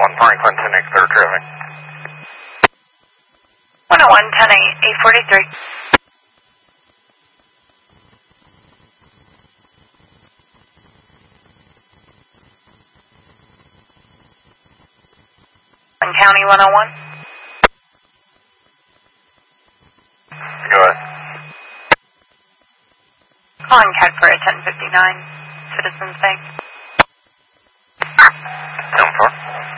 101 Franklin, 10X, third traffic. 101, 10-8, 843. County 101. Go ahead. Calling CAD for a 1059, Citizens Bank.